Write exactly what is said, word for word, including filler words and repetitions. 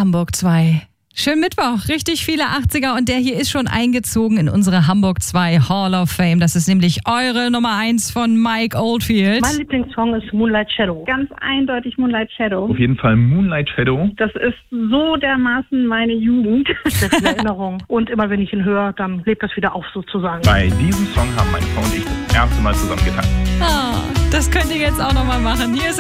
Hamburg zwei. Schönen Mittwoch, richtig viele achtziger und der hier ist schon eingezogen in unsere Hamburg zwei Hall of Fame. Das ist nämlich eure Nummer eins von Mike Oldfield. Mein Lieblingssong ist Moonlight Shadow. Ganz eindeutig Moonlight Shadow. Auf jeden Fall Moonlight Shadow. Das ist so dermaßen meine Jugend. Das ist eine Erinnerung. Und immer wenn ich ihn höre, dann lebt das wieder auf sozusagen. Bei diesem Song haben meine Frau und ich das erste Mal zusammen getanzt. Ah, das könnt ihr jetzt auch nochmal machen. Hier ist